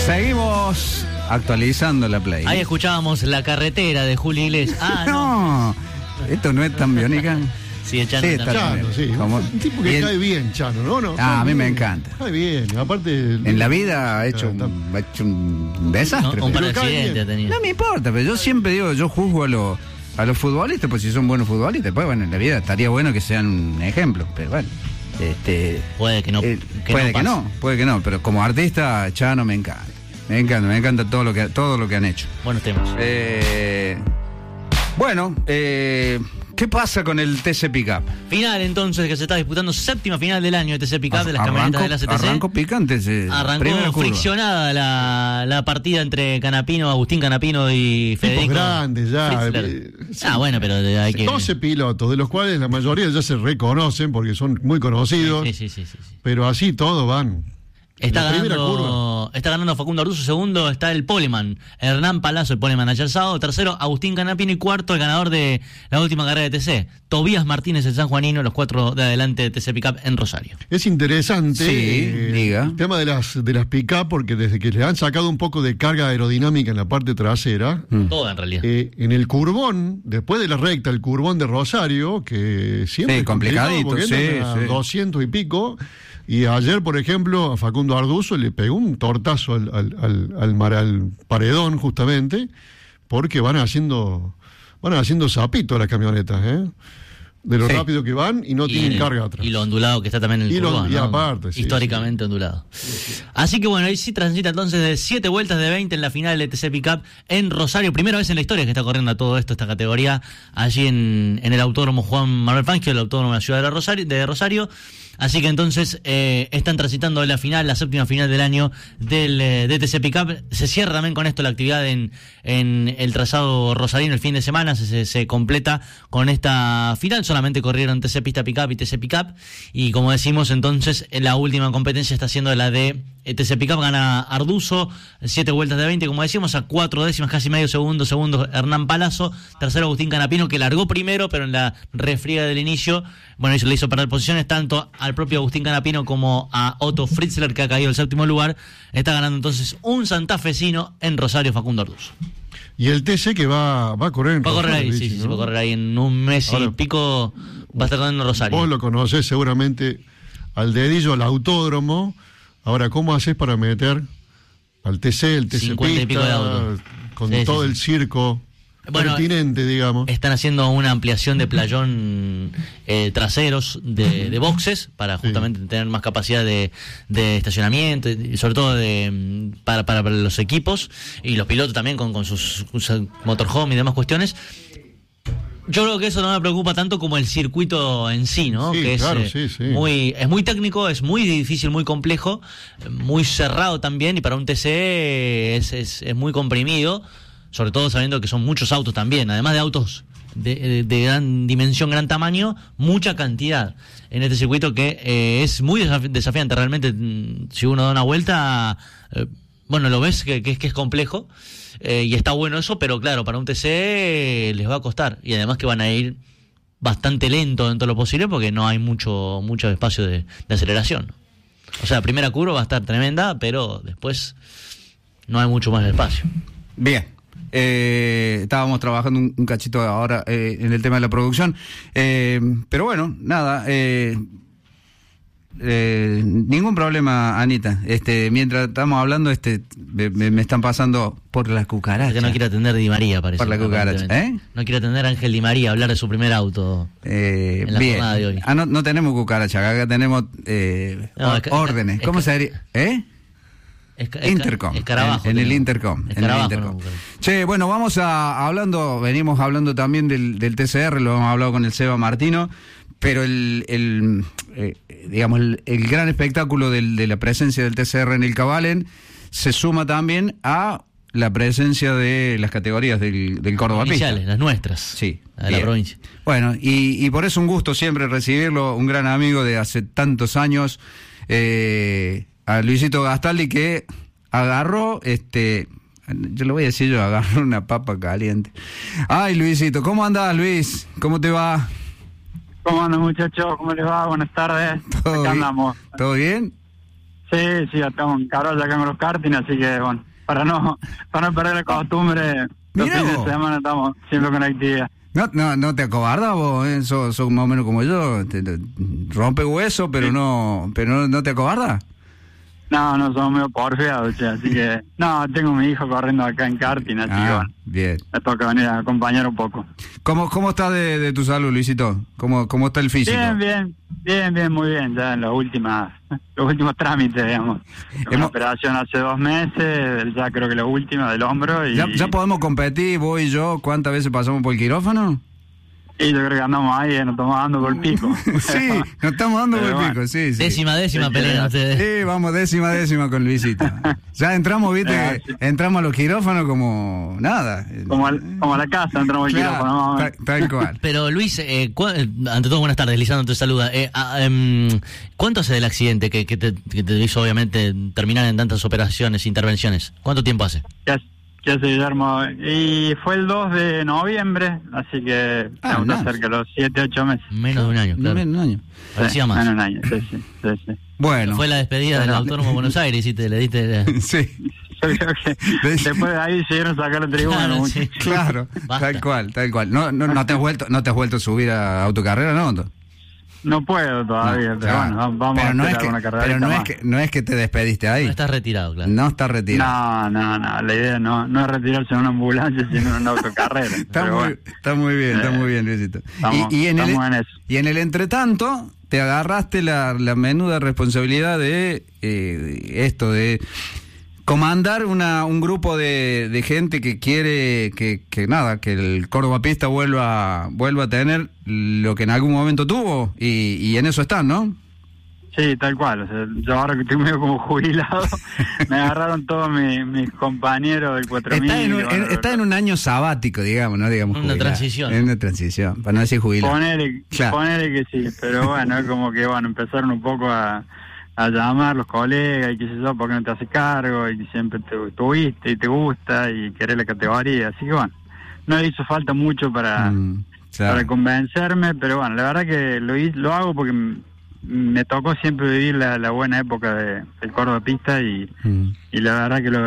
Seguimos actualizando la play. Ahí escuchábamos La Carretera de Julio Iglesias. No, esto no es tan biónica. Sí, el Chano. Sí, también. Chano, sí. Como- Un tipo que bien. cae bien, Chano, ¿no? A mí me encanta. Cae bien, aparte... En la vida ha hecho un desastre. No, un par de pero- cae accidentes bien. ha tenido. No me importa, pero yo siempre digo, yo juzgo a los futbolistas, pues si son buenos futbolistas, pues bueno, en la vida estaría bueno que sean un ejemplo, pero bueno. Puede que no. Puede que no, pero como artista, Chano me encanta. Me encanta todo lo que han hecho. Buenos temas. ¿Qué pasa con el TC Pickup? Final entonces que se está disputando, séptima final del año de TC Pickup de las camionetas de la CTC. Arrancó picante. Arrancó friccionada la partida entre Agustín Canapino y Federico. Tipos grandes ya. Fritzler. Sí. Bueno, pero hay que... 12 pilotos, de los cuales la mayoría ya se reconocen porque son muy conocidos. Sí. Pero así todos van. Está La primera ganando Facundo Arduzo, segundo está el Poleman, Hernán Palazzo, el Poleman ayer sábado, tercero Agustín Canapino y cuarto el ganador de la última carrera de TC, Tobías Martínez, el sanjuanino, los cuatro de adelante de TC Pickup en Rosario. Es interesante diga. el tema de las pick-up, porque desde que le han sacado un poco de carga aerodinámica en la parte trasera, Todo en realidad. en el curbón, después de la recta, el curbón de Rosario, que siempre Sí, es complicado, complicadito, porque entran a 200 y pico. Y ayer, por ejemplo, a Facundo Arduzo le pegó un tortazo al paredón, justamente, porque van haciendo zapito las camionetas, de lo rápido que van y no tienen carga atrás. Y lo ondulado que está también en el curbón, y ¿no? aparte, sí, históricamente ondulado. Así que bueno, ahí sí transita entonces de 7 vueltas de 20 en la final de TC Pickup en Rosario. Primera vez en la historia que está corriendo a todo esto, esta categoría, allí en el Autódromo Juan Manuel Fangio, el autódromo de la ciudad de Rosario. Así que entonces están transitando la final, la séptima final del año del TC Pickup. Se cierra también con esto la actividad en el trazado rosarino el fin de semana. Se completa con esta final. Solamente corrieron TC Pista Pickup y TC Pickup. Y como decimos, entonces la última competencia está siendo la de TC Pickup. Gana Arduzo, 7 vueltas de 20, como decíamos, a 4 décimas, casi medio segundo. Segundo Hernán Palazzo. Tercero Agustín Canapino, que largó primero, pero en la refriega del inicio, bueno, eso le hizo perder posiciones tanto al propio Agustín Canapino como a Otto Fritzler, que ha caído el séptimo lugar. Está ganando entonces un santafesino en Rosario, Facundo Arduzo. Y el TC que va a correr en Va a correr Rosario, ahí, dice, sí, ¿no? va a correr ahí en un mes Ahora, y pico, va a estar corriendo en Rosario. Vos lo conocés seguramente al dedillo, al autódromo. Ahora, ¿cómo haces para meter al TC, el TC 50 y pico de Pista, autos. con Sí, todo sí, el circo Bueno, pertinente, digamos? Están haciendo una ampliación de playón traseros de boxes para justamente tener más capacidad de estacionamiento y sobre todo para los equipos y los pilotos también con sus motorhome y demás cuestiones. Yo creo que eso no me preocupa tanto como el circuito en sí, ¿no? Sí, Que claro, es sí. es muy técnico, es muy difícil, muy complejo, muy cerrado también, y para un TC es muy comprimido, sobre todo sabiendo que son muchos autos también, además de autos de gran dimensión, gran tamaño, mucha cantidad en este circuito que es muy desafiante realmente. Si uno da una vuelta, bueno, lo ves que es complejo. Y está bueno eso, pero claro, para un TC les va a costar. Y además que van a ir bastante lento dentro de lo posible porque no hay mucho espacio de aceleración. O sea, la primera curva va a estar tremenda, pero después no hay mucho más espacio. Bien. Estábamos trabajando un cachito ahora en el tema de la producción. Pero bueno, nada. Ningún problema, Anita. Mientras estamos hablando, me están pasando por la cucaracha. Que no quiere atender Di María, parece. Por la cucaracha, No quiere atender a Ángel Di María, hablar de su primer auto en la bien. jornada de hoy. No tenemos cucaracha, acá tenemos órdenes. ¿Cómo se diría? Intercom. Escarabajo. En el Intercom. Escarabajo. No. Che, bueno, venimos hablando también del TCR, lo hemos hablado con el Seba Martino, pero el gran espectáculo de la presencia del TCR en el Cabalen se suma también a la presencia de las categorías del Córdoba Pista. Iniciales, las nuestras. Sí. De la provincia. Bueno, y por eso un gusto siempre recibirlo, un gran amigo de hace tantos años, a Luisito Gastaldi, que agarró, yo lo voy a decir, agarró una papa caliente. Ay, Luisito, ¿cómo andás, Luis? ¿Cómo te va? ¿Cómo andan, muchachos? ¿Cómo les va? Buenas tardes. Acá andamos. ¿Todo bien? Sí, estamos en Carol acá con los karting, así que bueno, para no perder la costumbre, los Mirá fines vos. de semana estamos siempre con actividad. No te acobardas vos, sos más o menos como yo, te rompe hueso, pero no te acobardas. No, somos medio porfiados, che, así que no, tengo mi hijo corriendo acá en karting, así que bueno, bien. me toca venir a acompañar un poco. ¿Cómo estás de tu salud, Luisito? ¿Cómo está el físico? Bien, muy bien, ya en los últimos trámites, digamos. Una operación hace 2 meses, ya creo que la última del hombro. Y ¿Ya podemos competir, vos y yo? ¿Cuántas veces pasamos por el quirófano? yo creo que andamos ahí, nos estamos dando por el pico. Sí, nos estamos dando por el pico, sí. Décima pelea ustedes. Sí, vamos décima con Luisito. Ya entramos, viste, entramos a los quirófanos como nada. Como a la casa entramos al quirófano. Tal cual. Pero Luis, ante todo buenas tardes, Lisandro te saluda. ¿Cuánto hace del accidente que te hizo obviamente terminar en tantas operaciones, intervenciones? ¿Cuánto tiempo hace? ¿Qué hace, Guillermo? Y fue el 2 de noviembre, así que estamos cerca de los 7-8 meses. Menos de un año, claro. Menos de un año. Parecía más. Menos de un año, sí. Bueno. Fue la despedida del Autónomo de Buenos Aires y le diste... Sí. Yo creo que después de ahí siguieron sacando tribuna. Claro, tal cual. ¿No te has vuelto a subir a autocarrera, no? No puedo todavía, pero bueno, vamos a hacer una carrera. Pero no es que te despediste ahí. No estás retirado, claro. No estás retirado. No, la idea no es retirarse en una ambulancia, sino en una autocarrera. Está muy bien, Luisito. Estamos en eso. Y en el entretanto, te agarraste la menuda responsabilidad de esto, de comandar un grupo de gente que quiere que el Córdoba Pista vuelva a tener lo que en algún momento tuvo, y en eso están, ¿no? Sí, tal cual. O sea, yo ahora que estoy medio como jubilado, me agarraron todos mis compañeros del 4000. Está en un año sabático, digamos, ¿no? Digamos, una transición. En una transición, para no decir jubilado. Ponele que sí, pero bueno, es como que empezaron un poco a llamar los colegas y qué sé yo, porque no te hace cargo y siempre tuviste y te gusta y querés la categoría, así que bueno, no le hizo falta mucho para convencerme, pero bueno, la verdad que lo hago porque me tocó siempre vivir la buena época del Córdoba Pista y la verdad que lo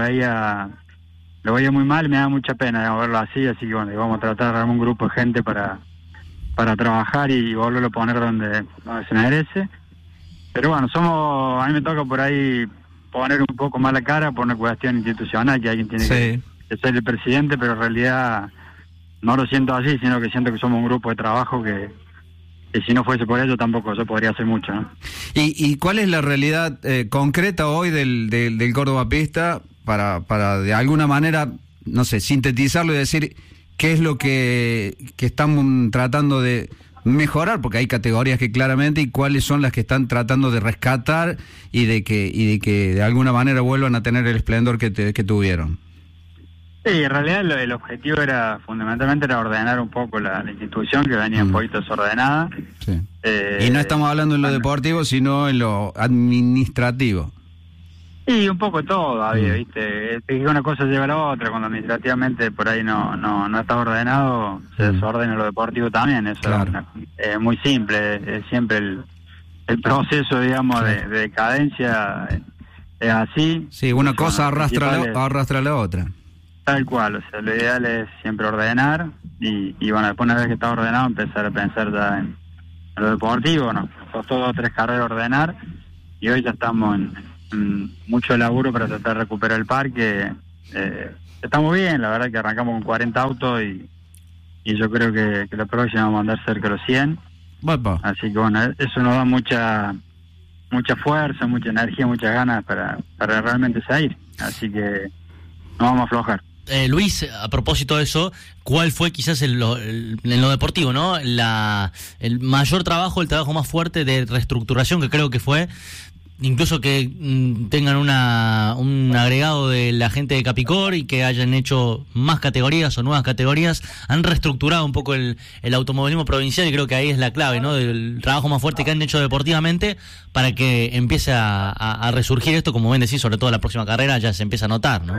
veía muy mal y me da mucha pena verlo así que bueno, vamos a tratar de armar un grupo de gente para trabajar y volverlo a poner donde se merece. Pero bueno, a mí me toca por ahí poner un poco más la cara por una cuestión institucional, que alguien tiene que ser el presidente, pero en realidad no lo siento así, sino que siento que somos un grupo de trabajo que si no fuese por ello tampoco se podría hacer mucho, ¿no? ¿Y cuál es la realidad concreta hoy del Córdoba Pista para de alguna manera, no sé, sintetizarlo y decir qué es lo que estamos tratando de mejorar, porque hay categorías que claramente, y cuáles son las que están tratando de rescatar y de que de alguna manera vuelvan a tener el esplendor que tuvieron? Sí, en realidad el objetivo fundamentalmente era ordenar un poco la institución, que venía un poquito desordenada. Sí. Y no estamos hablando en lo deportivo, sino en lo administrativo. Sí, un poco todo había, ¿viste? Una cosa lleva a la otra, cuando administrativamente por ahí no está ordenado, se desordena lo deportivo también, eso es muy simple, es siempre el proceso, digamos, de decadencia es así. Sí, una cosa arrastra a la otra. Tal cual, o sea, lo ideal es siempre ordenar y bueno, después una vez que está ordenado empezar a pensar ya en lo deportivo, ¿no? Costó 2 o 3 carreras ordenar y hoy ya estamos en mucho laburo para tratar de recuperar el parque. Estamos bien, la verdad que arrancamos con 40 autos y yo creo que la próxima vamos a andar cerca de los 100. Bapa. Así que bueno, eso nos da mucha fuerza, mucha energía, muchas ganas para realmente salir. Así que no vamos a aflojar. Luis, a propósito de eso, ¿cuál fue quizás en lo deportivo, ¿no? El mayor trabajo, el trabajo más fuerte de reestructuración que creo que fue, incluso que tengan un agregado de la gente de Capicor y que hayan hecho más categorías o nuevas categorías, han reestructurado un poco el automovilismo provincial y creo que ahí es la clave, ¿no? Del trabajo más fuerte que han hecho deportivamente para que empiece a resurgir esto, como ven decir, sobre todo la próxima carrera ya se empieza a notar, ¿no?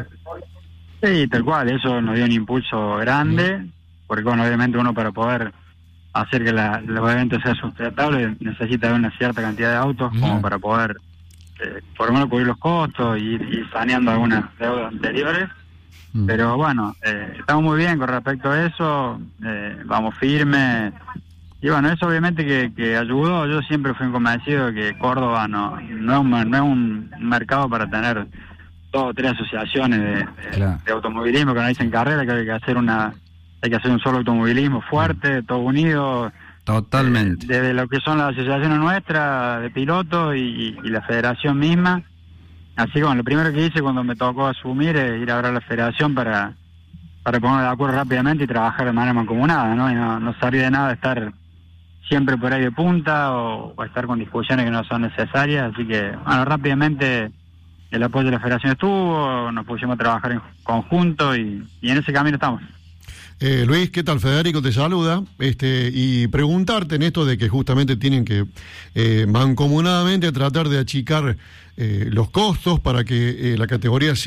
Sí, tal cual, eso nos dio un impulso grande, porque bueno, obviamente uno para poder hacer que los eventos sean sustentables necesita una cierta cantidad de autos como para poder por lo menos cubrir los costos y saneando algunas deudas anteriores. Pero bueno, estamos muy bien con respecto a eso, vamos firmes. Y bueno, eso obviamente que ayudó. Yo siempre fui convencido de que Córdoba no es un mercado para tener 2 o 3 asociaciones de automovilismo que analicen carrera, que hay que hacer un solo automovilismo fuerte, todo unido. Totalmente. Desde lo que son las asociaciones nuestras de pilotos y la federación misma. Así que bueno, lo primero que hice cuando me tocó asumir es ir a ver a la federación para ponerme de acuerdo rápidamente y trabajar de manera mancomunada, ¿no? Y no servir de nada estar siempre por ahí de punta o estar con discusiones que no son necesarias. Así que bueno, rápidamente el apoyo de la federación estuvo, nos pusimos a trabajar en conjunto y en ese camino estamos. Luis, ¿qué tal? Federico te saluda, y preguntarte en esto de que justamente tienen que mancomunadamente tratar de achicar los costos para que las categorías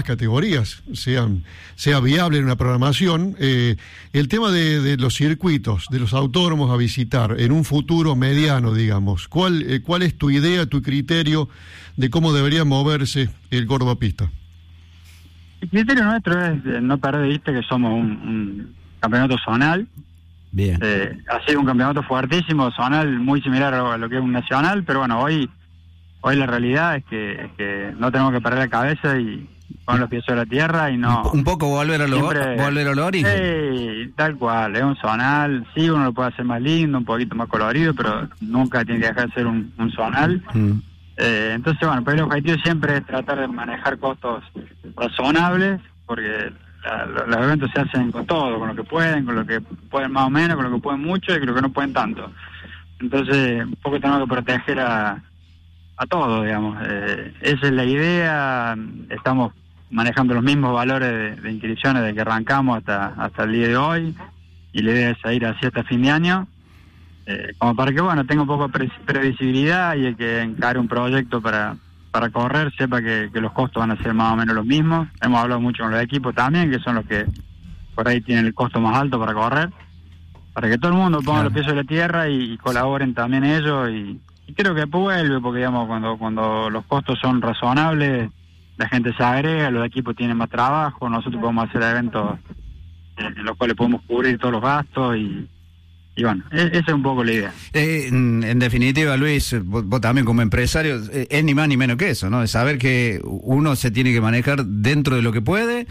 sea viable en una programación. El tema de los circuitos, de los autódromos a visitar en un futuro mediano, digamos, ¿cuál es tu idea, tu criterio de cómo debería moverse el Córdoba Pista? El criterio nuestro es no perder de vista que somos un campeonato zonal. Bien. Ha sido un campeonato fuertísimo, zonal, muy similar a lo que es un nacional, pero bueno, hoy la realidad es que no tenemos que perder la cabeza y poner los pies sobre la tierra y no... Un poco volver al origen. Sí, tal cual, es un zonal, sí, uno lo puede hacer más lindo, un poquito más colorido, pero nunca tiene que dejar de ser un zonal. Entonces, bueno, pero el objetivo siempre es tratar de manejar costos razonables, porque los eventos se hacen con todo, con lo que pueden más o menos, con lo que pueden mucho y con lo que no pueden tanto. Entonces, un poco tenemos que proteger a todo, digamos. Esa es la idea. Estamos manejando los mismos valores de inscripciones desde que arrancamos hasta el día de hoy, y la idea es seguir así hasta fin de año. Como para que, bueno, tenga un poco de previsibilidad y el que encare un proyecto para correr sepa que los costos van a ser más o menos los mismos. Hemos hablado mucho con los equipos también, que son los que por ahí tienen el costo más alto para correr, para que todo el mundo ponga los pies sobre la tierra y colaboren también ellos, y creo que vuelve, porque digamos cuando los costos son razonables, la gente se agrega, los equipos tienen más trabajo, nosotros podemos hacer eventos en los cuales podemos cubrir todos los gastos y bueno, esa es un poco la idea. En definitiva, Luis, vos también como empresario, es ni más ni menos que eso, ¿no? Es saber que uno se tiene que manejar dentro de lo que puede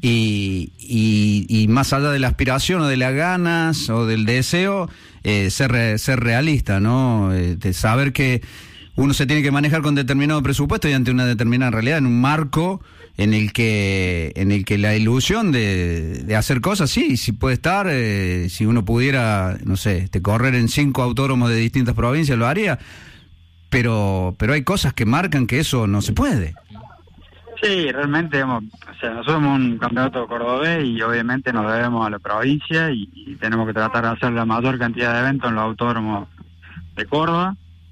y más allá de la aspiración o de las ganas o del deseo, ser realista, ¿no? De saber que uno se tiene que manejar con determinado presupuesto y ante una determinada realidad, en un marco en el que la ilusión de hacer cosas, sí puede estar. Si uno pudiera, no sé, correr en 5 autódromos de distintas provincias, lo haría, pero hay cosas que marcan que eso no se puede. Sí, realmente, nosotros somos un campeonato cordobés y obviamente nos debemos a la provincia y tenemos que tratar de hacer la mayor cantidad de eventos en los autódromos de Córdoba.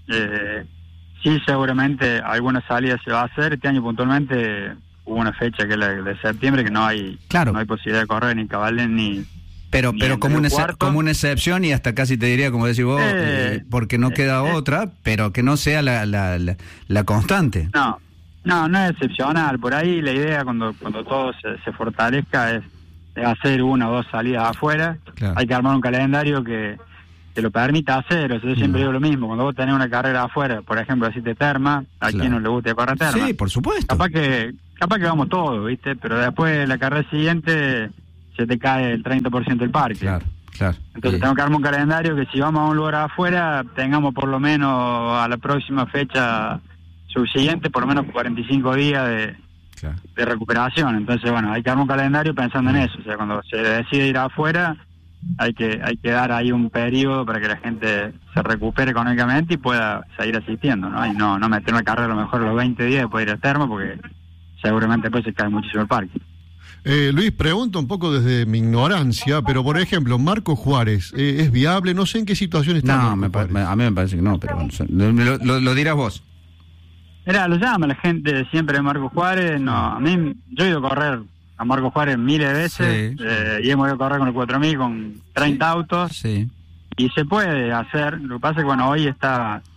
Sí, seguramente alguna salida se va a hacer. Este año puntualmente hubo una fecha que es la de septiembre que no hay posibilidad de correr ni cabales ni... Pero como una excepción, y hasta casi te diría, como decís vos, porque no queda otra, pero que no sea la constante. No es excepcional. Por ahí la idea cuando todo se fortalezca es hacer 1 o 2 salidas afuera. Claro. Hay que armar un calendario que lo permita hacer. O sea, yo siempre digo lo mismo, cuando vos tenés una carrera afuera, por ejemplo, así te Terma, a quien no le guste correr Terma. Sí, por supuesto. Capaz que vamos todos, ¿viste? Pero después la carrera siguiente se te cae el 30% del parque. Claro. Entonces tengo que armar un calendario que si vamos a un lugar afuera, tengamos por lo menos a la próxima fecha subsiguiente por lo menos 45 días de recuperación. Entonces, bueno, hay que armar un calendario pensando en eso. O sea, cuando se decide ir afuera, hay que dar ahí un periodo para que la gente se recupere económicamente y pueda seguir asistiendo, ¿no? Y no meter una carrera a lo mejor los 20 días después de ir a Termo, porque seguramente después se cae muchísimo el parque. Luis, pregunto un poco desde mi ignorancia, pero por ejemplo, Marco Juárez, ¿es viable? No sé en qué situación está. No, a mí me parece que no, pero lo dirás vos. Mirá, lo llama la gente siempre de Marco Juárez. No, a mí, yo he ido a correr a Marco Juárez miles de veces, y hemos ido a correr con el 4000 con 30 autos, y se puede hacer. Lo que pasa es que bueno, hoy está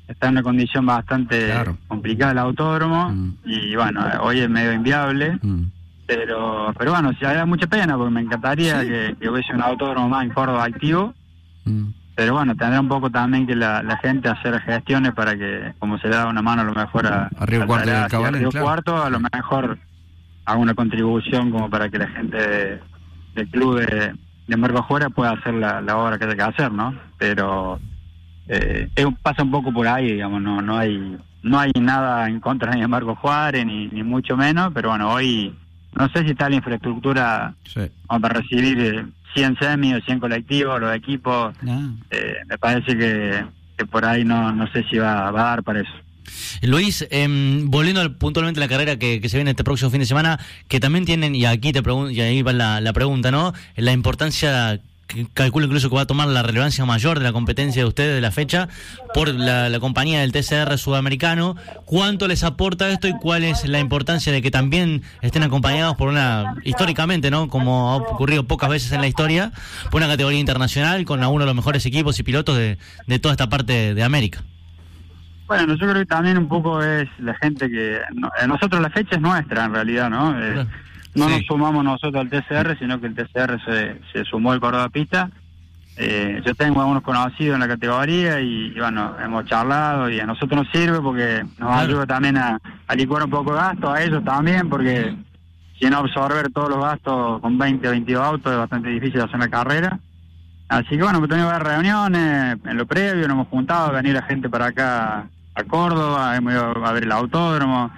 está en una condición bastante complicada el autódromo, y bueno, hoy es medio inviable, pero bueno, sí, hay mucha pena, porque me encantaría que hubiese un autódromo más en Córdoba activo, pero bueno, tendrá un poco también que la gente hacer gestiones para que, como se le da una mano a lo mejor a Río Cuarto, Río Cuarto, a lo mejor haga una contribución como para que la gente del club de Marco Juárez pueda hacer la obra que haya que hacer, ¿no? Pero pasa un poco por ahí, digamos, no hay nada en contra ni de Marco Juárez ni mucho menos, pero bueno, hoy no sé si está la infraestructura como para recibir 100 semis o 100 colectivos, los equipos. Me parece que por ahí no sé si va a dar para eso. Luis, volviendo puntualmente a la carrera que se viene este próximo fin de semana, que también tienen, y aquí te pregunto, y ahí va la pregunta, ¿no? La importancia, que calculo incluso que va a tomar la relevancia mayor de la competencia de ustedes de la fecha por la compañía del TCR sudamericano. ¿Cuánto les aporta esto y cuál es la importancia de que también estén acompañados por históricamente, ¿no? Como ha ocurrido pocas veces en la historia, por una categoría internacional con uno de los mejores equipos y pilotos de toda esta parte de América? Bueno, yo creo que también un poco es la gente que... nosotros la fecha es nuestra en realidad, ¿no? No nos sumamos nosotros al TCR, sino que el TCR se sumó al Córdoba Pista. Yo tengo algunos conocidos en la categoría y bueno, hemos charlado y a nosotros nos sirve porque nos ayuda también a licuar un poco de gasto, a ellos también, porque si no absorber todos los gastos con 20 o 22 autos es bastante difícil hacer la carrera. Así que bueno, hemos tenido varias reuniones en lo previo, nos hemos juntado, venir la gente para acá a Córdoba, hemos ido a ver el autódromo.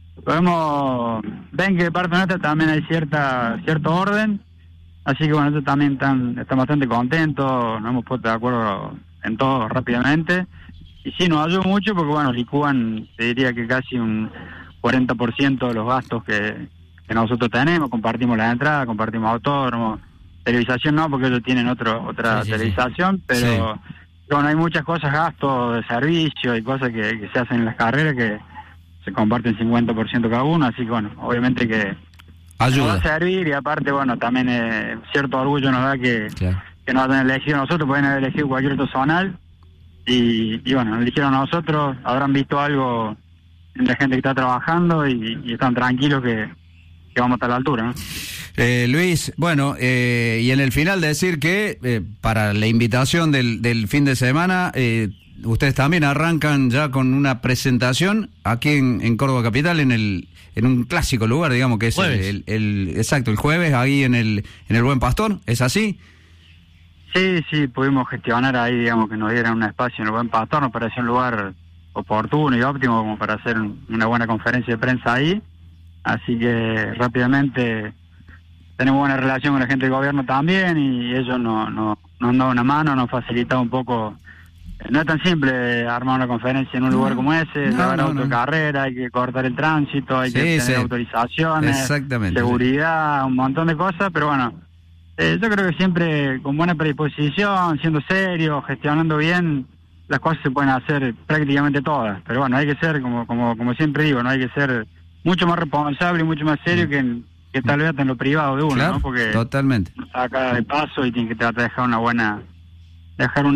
Ven que de parte nuestra también hay cierto orden, así que bueno, ellos también están bastante contentos, nos hemos puesto de acuerdo en todo rápidamente, y sí, nos ayuda mucho porque bueno, licúan, te diría que casi un 40% de los gastos que nosotros tenemos, compartimos la entrada, compartimos autódromo, televisación no, porque ellos tienen otra televisación, pero bueno, hay muchas cosas, gastos de servicio y cosas que se hacen en las carreras que se comparten 50% cada uno, así que bueno, obviamente que ayuda. Nos va a servir, y aparte bueno, también cierto orgullo nos da que nos hayan elegido a nosotros, pueden haber elegido cualquier otro zonal, y bueno, nos eligieron a nosotros, habrán visto algo en la gente que está trabajando y están tranquilos que vamos a estar a la altura, ¿no? Luis, bueno, y en el final decir que para la invitación del fin de semana, ustedes también arrancan ya con una presentación aquí en Córdoba Capital, en un clásico lugar, digamos, que es el jueves, ahí en el Buen Pastor, ¿es así? Sí, pudimos gestionar ahí, digamos, que nos dieran un espacio en el Buen Pastor, nos pareció un lugar oportuno y óptimo como para hacer una buena conferencia de prensa ahí, así que rápidamente tenemos buena relación con la gente del gobierno también, y ellos nos han dado una mano, nos facilita un poco. No es tan simple armar una conferencia en un lugar como ese, llevar autocarrera, hay que cortar el tránsito, hay que tener autorizaciones, seguridad, un montón de cosas, pero bueno, yo creo que siempre con buena predisposición, siendo serio, gestionando bien, las cosas se pueden hacer prácticamente todas, pero bueno, hay que ser, como siempre digo, no hay que ser mucho más responsable y mucho más serio que tal vez en lo privado de uno, ¿no? Porque totalmente acá de paso y tiene que tratar de dejar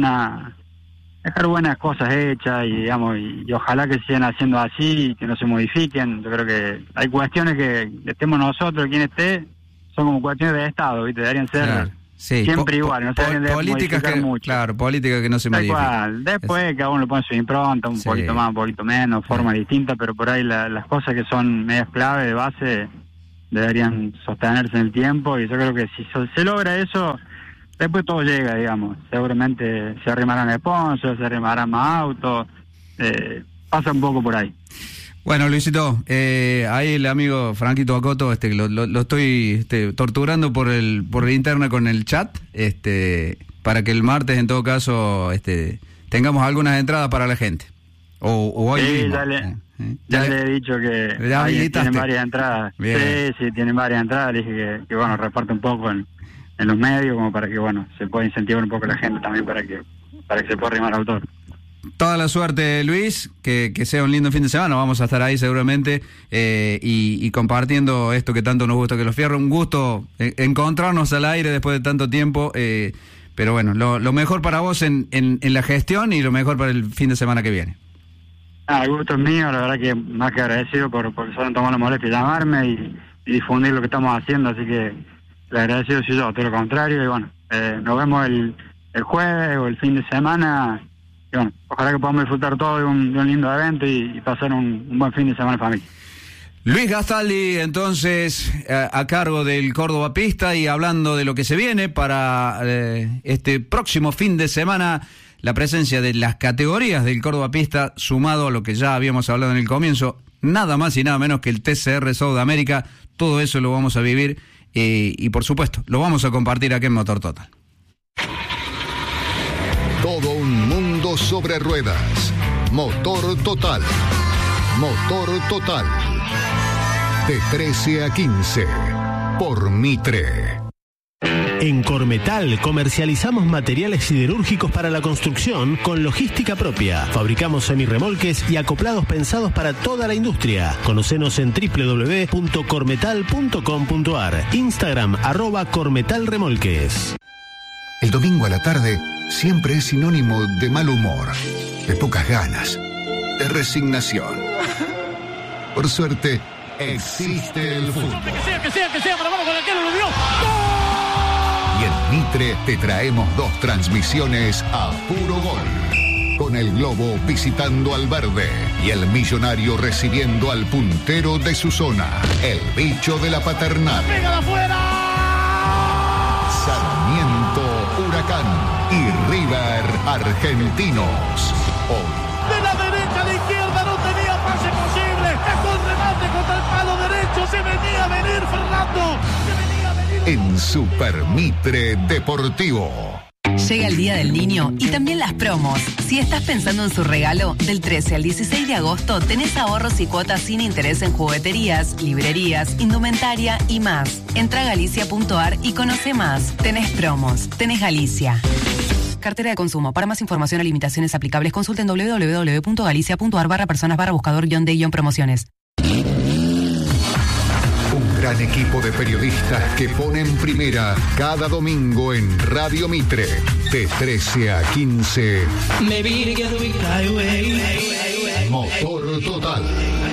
buenas cosas hechas, y digamos, y ojalá que sigan haciendo así y que no se modifiquen. Yo creo que hay cuestiones que estemos nosotros, quien esté, son como cuestiones de Estado, ¿viste? Deberían ser siempre igual, no se deberían políticas que mucho. Claro, políticas que no se modifican. Después cada uno le pone su impronta, un poquito más, un poquito menos, forma distinta, pero por ahí las cosas que son medias clave de base deberían sostenerse en el tiempo, y yo creo que si se logra eso, después todo llega, digamos. Seguramente se arrimarán sponsors, se arrimarán más autos, pasa un poco por ahí. Bueno, Luisito, ahí el amigo Franquito Acoto, lo estoy torturando por el interna con el chat, para que el martes en todo caso tengamos algunas entradas para la gente. O hoy mismo. Ya le he dicho que tienen varias entradas. Sí, tienen varias entradas. Le dije que bueno, reparte un poco en los medios, como para que bueno, se pueda incentivar un poco la gente también para que se pueda arrimar al autor. Toda la suerte, Luis, que sea un lindo fin de semana, vamos a estar ahí seguramente, y compartiendo esto que tanto nos gusta, que los fierros. Un gusto encontrarnos al aire después de tanto tiempo, pero bueno, lo mejor para vos en la gestión y lo mejor para el fin de semana que viene. El gusto es mío, la verdad que más que agradecido por se han tomado la molestia de llamarme y difundir lo que estamos haciendo, así que le agradecido soy yo, todo lo contrario, y bueno, nos vemos el jueves o el fin de semana, y bueno, ojalá que podamos disfrutar todo de un lindo evento y pasar un buen fin de semana en familia. Luis Gastaldi, entonces, a cargo del Córdoba Pista y hablando de lo que se viene para este próximo fin de semana, la presencia de las categorías del Córdoba Pista, sumado a lo que ya habíamos hablado en el comienzo, nada más y nada menos que el TCR Sudamérica, todo eso lo vamos a vivir y por supuesto, lo vamos a compartir aquí en Motor Total. Todo un mundo sobre ruedas. Motor Total. Motor Total. De 13 a 15. Por Mitre. En Cormetal comercializamos materiales siderúrgicos para la construcción con logística propia. Fabricamos semirremolques y acoplados pensados para toda la industria. Conocenos en www.cormetal.com.ar. Instagram @cormetalremolques. El domingo a la tarde siempre es sinónimo de mal humor, de pocas ganas, de resignación. Por suerte, existe el fútbol. Que sea, para vamos con el arquero, lo dio. Y en Mitre te traemos 2 transmisiones a puro gol. Con el Globo visitando al Verde y el Millonario recibiendo al puntero de su zona, el bicho de la Paternal. ¡Pega de afuera! Sarmiento, Huracán y River Argentinos. Hoy. De la derecha a la izquierda no tenía pase posible. Dejó el remate contra el palo derecho. Se venía a venir Fernando. En Super Mitre Deportivo. Llega el Día del Niño y también las promos. Si estás pensando en su regalo, del 13 al 16 de agosto tenés ahorros y cuotas sin interés en jugueterías, librerías, indumentaria y más. Entra a galicia.ar y conoce más. Tenés promos. Tenés Galicia. Cartera de consumo. Para más información o limitaciones aplicables, consulten www.galicia.ar/personas/buscador-de-promociones. Un gran equipo de periodistas que ponen primera cada domingo en Radio Mitre, de 13 a 15. Motor Total.